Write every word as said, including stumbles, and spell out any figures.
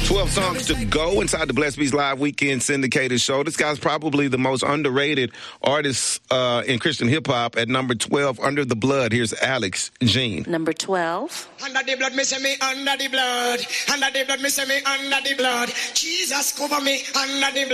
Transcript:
twelve songs to go inside the Blessed Beats Live Weekend Syndicated Show. This guy's probably the most underrated artist uh, in Christian hip-hop at number twelve, Under the Blood. Here's Alex Jean. Number twelve. Under the blood, me say me under the blood. Under the blood, me say me under the blood. Jesus cover me under the blood.